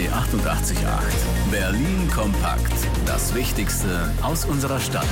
888. Berlin kompakt. Das Wichtigste aus unserer Stadt.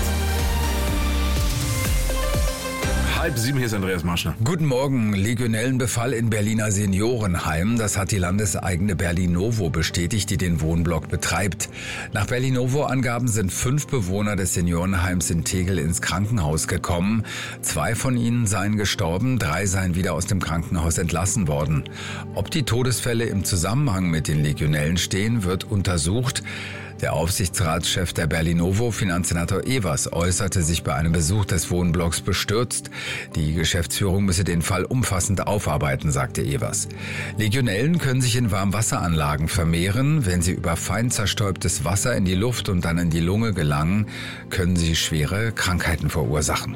6:30, hier ist Andreas Marschner. Guten Morgen. Legionellenbefall in Berliner Seniorenheim. Das hat die landeseigene Berlinovo bestätigt, die den Wohnblock betreibt. Nach Berlinovo-Angaben sind 5 Bewohner des Seniorenheims in Tegel ins Krankenhaus gekommen. 2 von ihnen seien gestorben, 3 seien wieder aus dem Krankenhaus entlassen worden. Ob die Todesfälle im Zusammenhang mit den Legionellen stehen, wird untersucht. Der Aufsichtsratschef der Berlinovo, Finanzsenator Evers, äußerte sich bei einem Besuch des Wohnblocks bestürzt. Die Geschäftsführung müsse den Fall umfassend aufarbeiten, sagte Evers. Legionellen können sich in Warmwasseranlagen vermehren. Wenn sie über fein zerstäubtes Wasser in die Luft und dann in die Lunge gelangen, können sie schwere Krankheiten verursachen.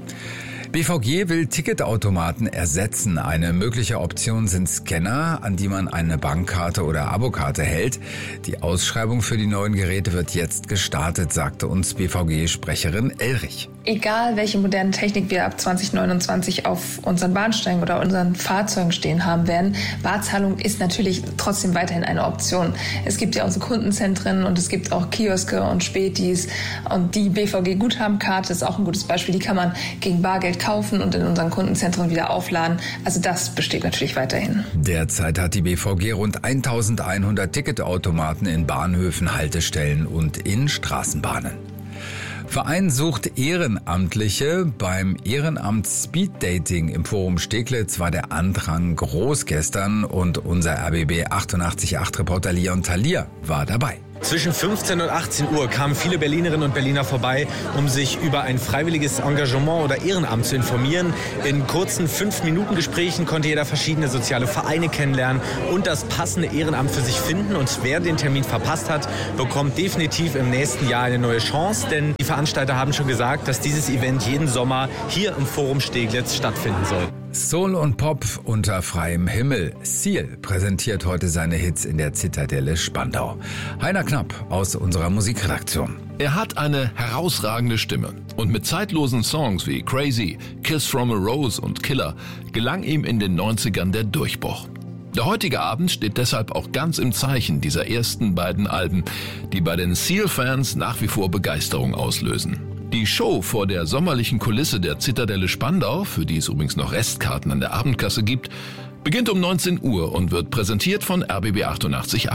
BVG will Ticketautomaten ersetzen. Eine mögliche Option sind Scanner, an die man eine Bankkarte oder Abokarte hält. Die Ausschreibung für die neuen Geräte wird jetzt gestartet, sagte uns BVG-Sprecherin Elrich. Egal, welche moderne Technik wir ab 2029 auf unseren Bahnsteigen oder unseren Fahrzeugen stehen haben werden, Barzahlung ist natürlich trotzdem weiterhin eine Option. Es gibt ja unsere Kundenzentren und es gibt auch Kioske und Spätis. Und die BVG-Guthabenkarte ist auch ein gutes Beispiel. Die kann man gegen Bargeld kaufen und in unseren Kundenzentren wieder aufladen. Also das besteht natürlich weiterhin. Derzeit hat die BVG rund 1100 Ticketautomaten in Bahnhöfen, Haltestellen und in Straßenbahnen. Verein sucht Ehrenamtliche. Beim Ehrenamt Speed Dating im Forum Steglitz war der Andrang groß gestern und unser RBB 888 Reporter Leon Thalia war dabei. Zwischen 15 und 18 Uhr kamen viele Berlinerinnen und Berliner vorbei, um sich über ein freiwilliges Engagement oder Ehrenamt zu informieren. In kurzen 5-Minuten-Gesprächen konnte jeder verschiedene soziale Vereine kennenlernen und das passende Ehrenamt für sich finden. Und wer den Termin verpasst hat, bekommt definitiv im nächsten Jahr eine neue Chance. Denn die Veranstalter haben schon gesagt, dass dieses Event jeden Sommer hier im Forum Steglitz stattfinden soll. Soul und Pop unter freiem Himmel. Seal präsentiert heute seine Hits in der Zitadelle Spandau. Heiner Knapp aus unserer Musikredaktion. Er hat eine herausragende Stimme und mit zeitlosen Songs wie Crazy, Kiss from a Rose und Killer gelang ihm in den 90ern der Durchbruch. Der heutige Abend steht deshalb auch ganz im Zeichen dieser ersten beiden Alben, die bei den Seal-Fans nach wie vor Begeisterung auslösen. Die Show vor der sommerlichen Kulisse der Zitadelle Spandau, für die es übrigens noch Restkarten an der Abendkasse gibt, beginnt um 19 Uhr und wird präsentiert von RBB 888.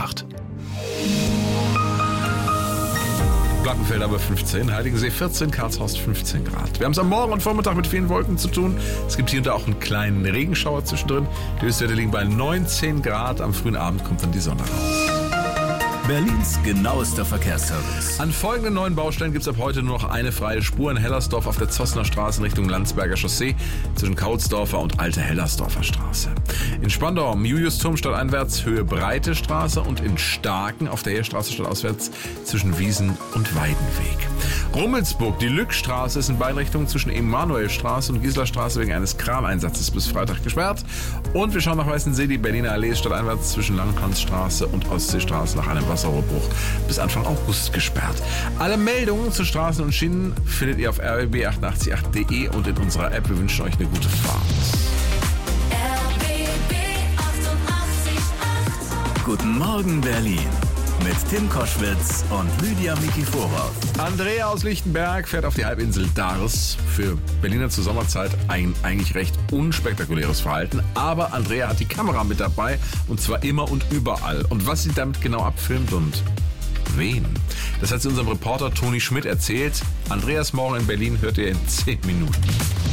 Plattenfeld aber 15, Heiligensee 14, Karlshorst 15 Grad. Wir haben es am Morgen und Vormittag mit vielen Wolken zu tun. Es gibt hier und da auch einen kleinen Regenschauer zwischendrin. Die Höchstwerte liegen bei 19 Grad. Am frühen Abend kommt dann die Sonne raus. Berlins genauester Verkehrsservice. An folgenden neuen Baustellen gibt es ab heute nur noch eine freie Spur in Hellersdorf auf der Zossner Straße in Richtung Landsberger Chaussee zwischen Kautzdorfer und Alte Hellersdorfer Straße. In Spandau am Juliusturm stadteinwärts Höhe Breite Straße und in Starken auf der Heerstraße stadtauswärts zwischen Wiesen und Weidenweg. Rummelsburg, die Lückstraße ist in beiden Richtungen zwischen Emanuelstraße und Gieslerstraße wegen eines Kraneinsatzes bis Freitag gesperrt. Und wir schauen nach Weißensee, die Berliner Allee stadteinwärts zwischen Langhansstraße und Ostseestraße nach einem Wasserrohrbruch bis Anfang August gesperrt. Alle Meldungen zu Straßen und Schienen findet ihr auf rbb888.de und in unserer App. Wir wünschen euch eine gute Fahrt. RBB 888. Guten Morgen Berlin. Mit Tim Koschwitz und Lydia Miki Vorhoff. Andrea aus Lichtenberg fährt auf die Halbinsel Dars. Für Berliner zur Sommerzeit ein eigentlich recht unspektakuläres Verhalten. Aber Andrea hat die Kamera mit dabei und zwar immer und überall. Und was sie damit genau abfilmt und wen, das hat sie unserem Reporter Toni Schmidt erzählt. Andreas Morgen in Berlin hört ihr in 10 Minuten.